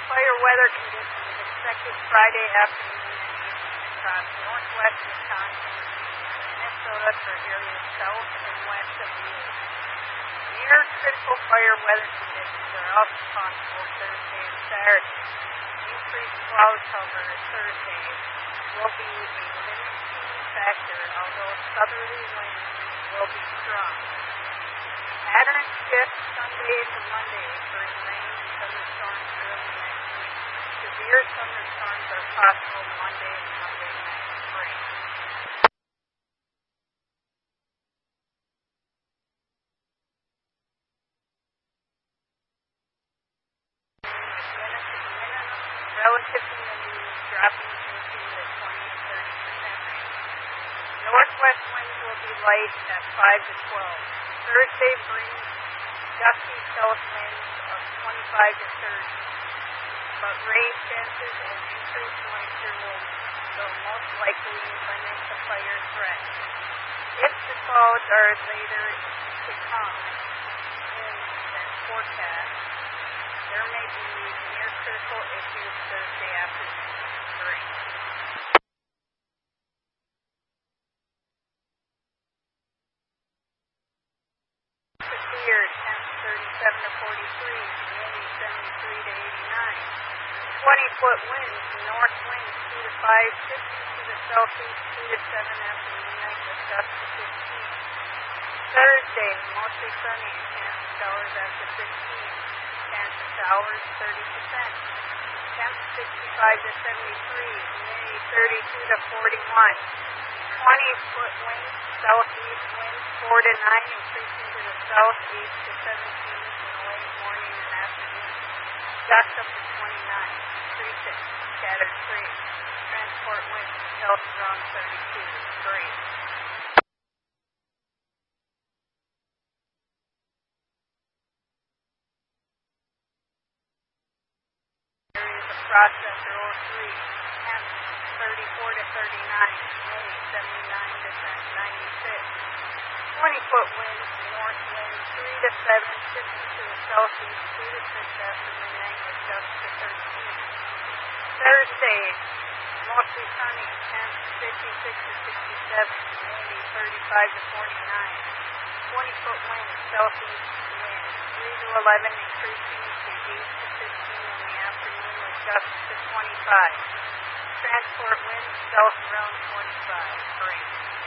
fire weather conditions expected Friday afternoon and evening across northwest Wisconsin and Minnesota for areas south and west of the Lake. Near critical fire weather conditions are also possible Thursday and Saturday. Increased cloud cover Thursday will be a limiting factor, although southerly winds will be strong. Pattern shift Sunday to Monday, bring rain and thunderstorms early next week. Severe thunderstorms are possible Monday and Monday next spring. Relative humidity dropping into the 20 to 30% range. Northwest winds will be light at 5 to 12. Thursday brings gusty south winds of 25 to 30, but rain chances and increased moisture will most likely limit the fire threat. If the clouds are later to come than forecast, there may be near critical issues Thursday afternoon and spring. Temps 37 to 43, humidity 73 to 89. 20-foot winds, north winds 2 to 5, shifting to the southeast 2 to 7 after midnight with gusts to 15. Thursday, mostly sunny, chance of showers after 15. Chance of showers 30%. Temps 65 to 73, humidity 32 to 41. 20-foot winds, southeast winds 4 to 9, increasing to the south 8 to 17 in the late morning and afternoon. Gusts up to 29, 3 to scattered trees. Transport winds south around 32 degrees. Areas of frost after 03. Temps 34 to 39, humidity 79 to 96. 20-foot winds, north winds 3 to 7, shifting to the southeast 2 to 6 after midnight with gusts to 13. Thursday, mostly sunny, temps 56 to 67, humidity 35 to 49. 20-foot winds, southeast winds 3 to 11, increasing to 8 to 15 in the afternoon with gusts to 25. Transport winds south around 25, spring.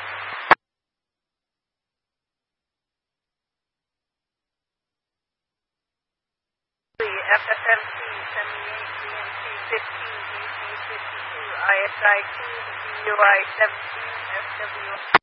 FFMC 78, DMC 15, DC 52, ISI 2, DUI 17, SW